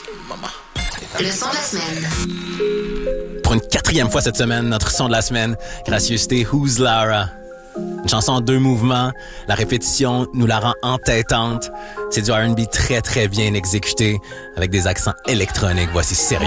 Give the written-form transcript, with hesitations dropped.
Le son de la semaine. Pour une 4e fois cette semaine, notre son de la semaine, gracieuseté Who's Lara. Une chanson en 2 mouvements, la répétition nous la rend entêtante. C'est du R&B très très bien exécuté, avec des accents électroniques. Voici Sérieux.